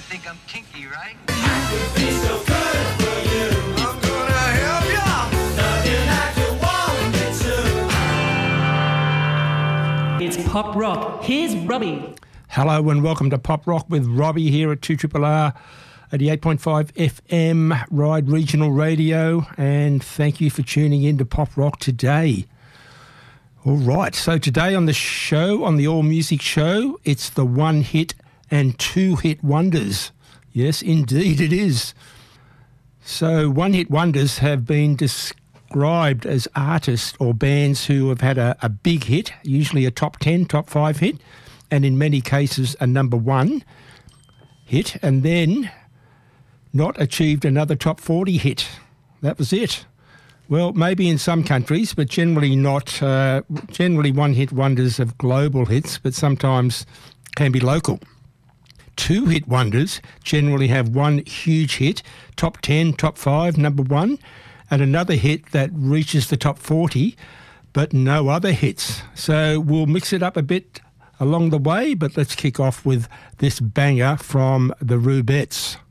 think I'm kinky, right? Be so good for you. I'm gonna help ya. Love you like you want me to. It's Pop Rock. Here's Robbie. Hello and welcome to Pop Rock with Robbie here at 2RRR 88.5 FM Ride Regional Radio, and thank you for tuning in to Pop Rock today. All right, so today on the show, on the All Music Show, it's the one hit and two hit wonders. Yes, indeed it is. So one hit wonders have been described as artists or bands who have had a big hit, usually a top 10, top 5 hit, and in many cases a number 1 hit, and then not achieved another top 40 hit. That was it. Well, maybe in some countries, but generally not. Generally one-hit wonders have global hits, but sometimes can be local. Two-hit wonders generally have one huge hit, top 10, top 5, number 1, and another hit that reaches the top 40, but no other hits. So we'll mix it up a bit along the way, but let's kick off with this banger from the Rubettes.